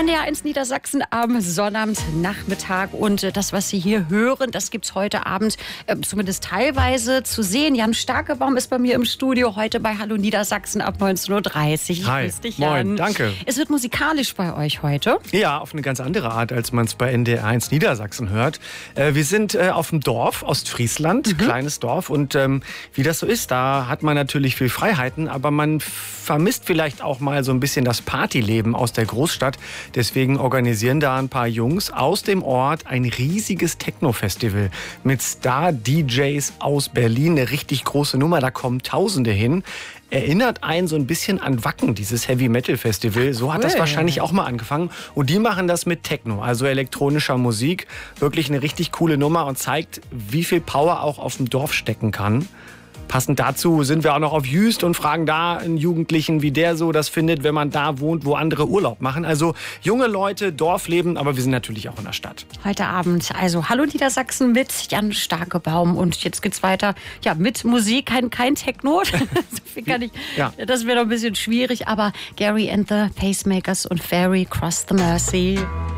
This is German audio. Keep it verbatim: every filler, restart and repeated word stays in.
N D R eins Niedersachsen am Sonnabendnachmittag. Und äh, das, was Sie hier hören, das gibt es heute Abend äh, zumindest teilweise zu sehen. Jan Starkebaum ist bei mir im Studio, heute bei Hallo Niedersachsen ab neunzehn Uhr dreißig. Hi, grüß dich, Jan. Moin, danke. Es wird musikalisch bei euch heute. Ja, auf eine ganz andere Art, als man es bei N D R eins Niedersachsen hört. Äh, wir sind äh, auf dem Dorf, Ostfriesland, mhm. kleines Dorf. Und ähm, wie das so ist, da hat man natürlich viel Freiheiten, aber man vermisst vielleicht auch mal so ein bisschen das Partyleben aus der Großstadt. Deswegen organisieren da ein paar Jungs aus dem Ort ein riesiges Techno-Festival mit Star-D Js aus Berlin. Eine richtig große Nummer, da kommen Tausende hin. Erinnert einen so ein bisschen an Wacken, dieses Heavy-Metal-Festival. So hat das wahrscheinlich auch mal angefangen. Und die machen das mit Techno, also elektronischer Musik. Wirklich eine richtig coole Nummer und zeigt, wie viel Power auch auf dem Dorf stecken kann. Passend dazu sind wir auch noch auf Jüst und fragen da einen Jugendlichen, wie der so das findet, wenn man da wohnt, wo andere Urlaub machen. Also junge Leute, Dorfleben, aber wir sind natürlich auch in der Stadt. Heute Abend, also Hallo Niedersachsen mit Jan Starkebaum. Und jetzt geht's weiter ja, mit Musik, kein, kein Techno. so viel kann ich, ja. Das wäre noch ein bisschen schwierig, aber Gary and the Pacemakers und Fairy Cross the Mersey.